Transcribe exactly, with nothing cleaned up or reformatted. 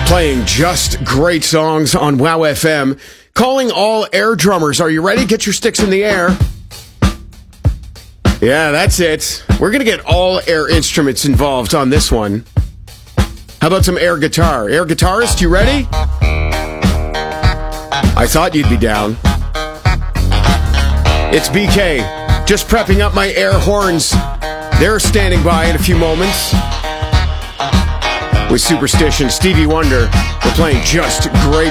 Playing just great songs on Wow F M. Calling all air drummers. Are you ready? Get your sticks in the air. Yeah, that's it. We're going to get all air instruments involved on this one. How about some air guitar? Air guitarist, you ready? I thought you'd be down. It's B K. Just prepping up my air horns. They're standing by in a few moments. With Superstition, Stevie Wonder. We're playing just great